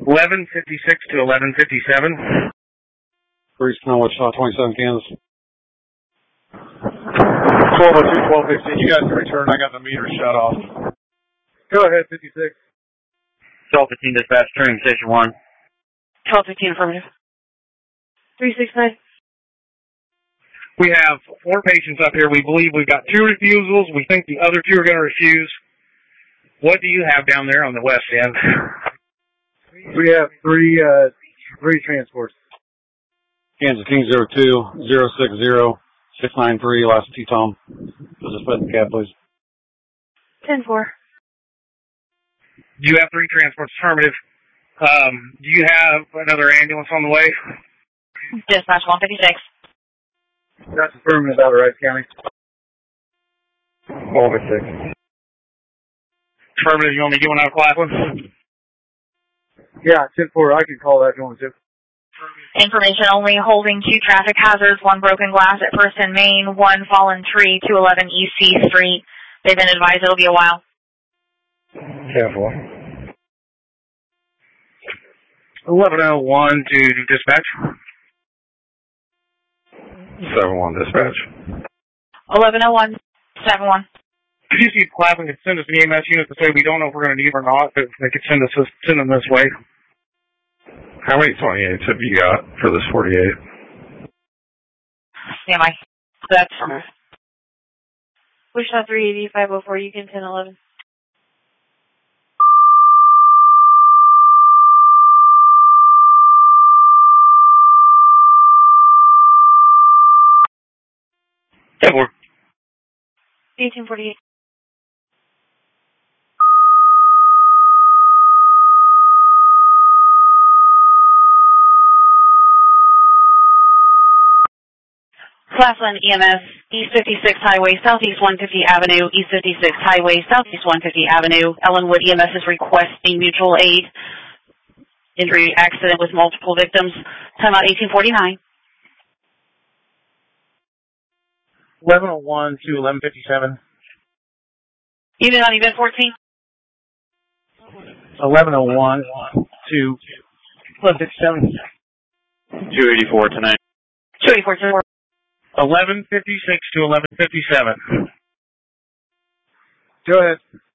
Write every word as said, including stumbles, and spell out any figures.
eleven fifty-six to eleven fifty-seven. Grease Tunnel, Wichita, twenty-seven, Kansas. twelve oh two, twelve fifteen. You guys can return. I got the meter shut off. Go ahead, fifty-six. twelve fifteen dispatch, training station one. twelve fifteen affirmative. three six nine. We have four patients up here. We believe we've got two refusals. We think the other two are going to refuse. What do you have down there on the west end? We have three, uh, three transports. Kansas King zero two, zero six zero, six nine three, last two Tom. Just put in the cab, please. ten four. You have three transports, affirmative. Um, do you have another ambulance on the way? Dispatch one fifty-six. That's affirmative out of Rice County. twelve oh six. Affirmative, you want me to get one out of Claflin? Yeah, ten four, I can call that if you want to. Information only, holding two traffic hazards, one broken glass at First and Main, one fallen tree, two eleven East C Street. They've been advised it'll be a while. Careful. eleven oh one to dispatch. seven one dispatch. eleven oh one, seven one. Could you see if Claflin could send us an E M S unit to say we don't know if we're going to need them or not, but they could send us send them this way? How many twenty-eights have you got for this forty-eight? Yeah, my. That's from Wichita three eighty, five oh four, you can ten eleven. ten four. eighteen forty-eight. Claflin E M S, East fifty-six Highway, Southeast one fifty Avenue, East fifty-six Highway, Southeast one fifty Avenue. Ellenwood E M S is requesting mutual aid. Injury accident with multiple victims. Timeout eighteen forty-nine. eleven oh one to eleven fifty-seven. Unit on event fourteen. eleven oh one to eleven fifty-seven. two eighty-four tonight. two eighty-four, two eighty-four. eleven fifty-six to eleven fifty-seven. Go ahead.